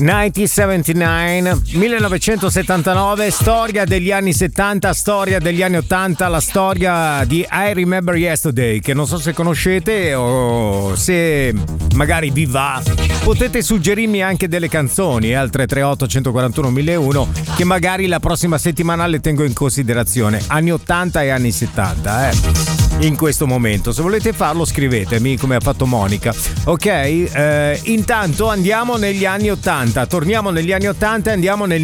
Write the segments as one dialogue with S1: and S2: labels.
S1: 1979, 1979, storia degli anni 70, storia degli anni 80, la storia di I Remember Yesterday, che non so se conoscete o se magari vi va. Potete suggerirmi anche delle canzoni al 338 141 1001 che magari la prossima settimana le tengo in considerazione. Anni 80 e anni 70, in questo momento. Se volete farlo scrivetemi come ha fatto Monica. Ok, intanto andiamo negli anni 80. Torniamo negli anni 80 e andiamo nel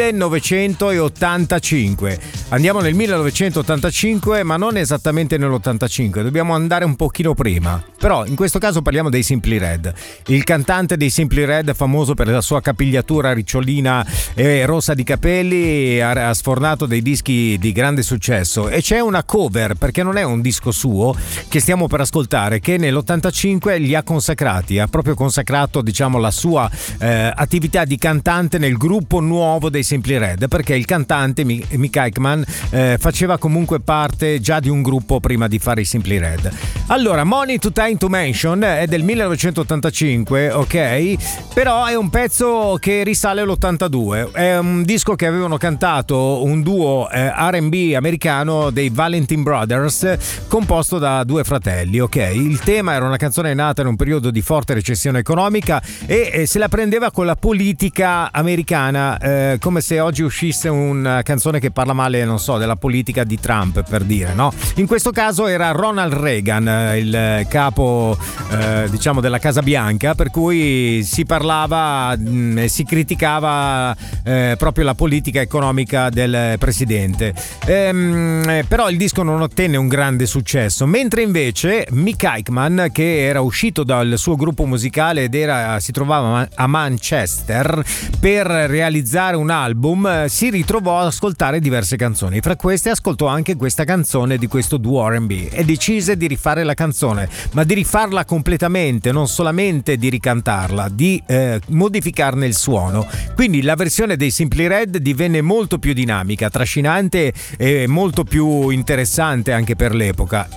S1: 1985. Andiamo nel 1985, ma non esattamente nell'85, dobbiamo andare un pochino prima. Però in questo caso parliamo dei Simply Red. Il cantante dei Simply Red, famoso per la sua capigliatura ricciolina e rossa di capelli, ha sfornato dei dischi di grande successo. E c'è una cover, perché non è un disco suo, che stiamo per ascoltare, che nell'85 li ha consacrati. Ha proprio consacrato, diciamo, la sua attività di cantante nel gruppo nuovo dei Simply Red, perché il cantante Mick Aikman faceva comunque parte già di un gruppo prima di fare i Simply Red. Allora, Money to Time to Mention è del 1985, ok? Però è un pezzo che risale all'82. È un disco che avevano cantato un duo R&B americano dei Valentine Brothers, composto da due fratelli, ok? Il tema era una canzone nata in un periodo di forte recessione economica e se la prendeva con la politica americana, come se oggi uscisse una canzone che parla male, non so, della politica di Trump, per dire, no? In questo caso era Ronald Reagan, il capo diciamo della Casa Bianca, per cui si parlava e si criticava proprio la politica economica del presidente. Però il disco non ottenne un grande successo, mentre invece Mick Aikman, che era uscito dal suo gruppo musicale ed si trovava a Manchester per realizzare un album, si ritrovò ad ascoltare diverse canzoni. Fra queste ascoltò anche questa canzone di questo duo R&B e decise di rifare la canzone, ma di rifarla completamente, non solamente di ricantarla, di modificarne il suono. Quindi la versione dei Simply Red divenne molto più dinamica, trascinante e molto più interessante anche per l'epoca.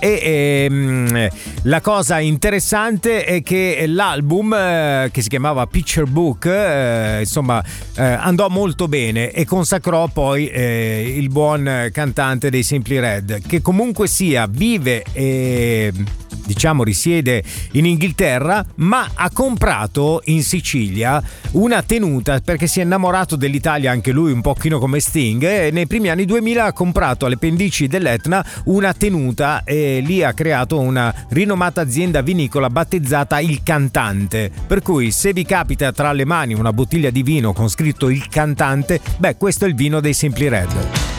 S1: E la cosa interessante è che l'album, che si chiamava Picture Book, insomma andò molto bene e consacrò poi il buon cantante dei Simply Red, che comunque sia vive e diciamo risiede in Inghilterra, ma ha comprato in Sicilia una tenuta, perché si è innamorato dell'Italia anche lui, un pochino come Sting, e nei primi anni 2000 ha comprato alle pendici dell'Etna una tenuta e lì ha creato una rinomata azienda vinicola battezzata Il Cantante, per cui se vi capita tra le mani una bottiglia di vino con scritto Il Cantante, beh, questo è il vino dei Simply Red,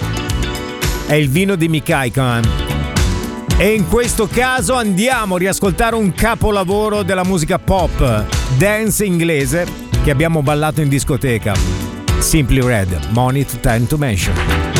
S1: è il vino di Mick Aikman. E in questo caso andiamo a riascoltare un capolavoro della musica pop dance inglese che abbiamo ballato in discoteca. Simply Red, Money to Time to Mention.